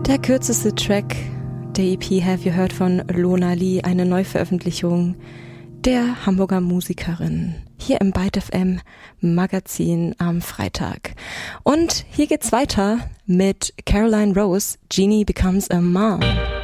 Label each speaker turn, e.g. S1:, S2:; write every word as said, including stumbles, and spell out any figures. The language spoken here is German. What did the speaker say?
S1: Der kürzeste Track der E P Have You Heard von Lona Lee, eine Neuveröffentlichung der Hamburger Musikerin hier im Byte F M Magazin am Freitag. Und hier geht's weiter mit Caroline Rose, Jeannie Becomes a Mom.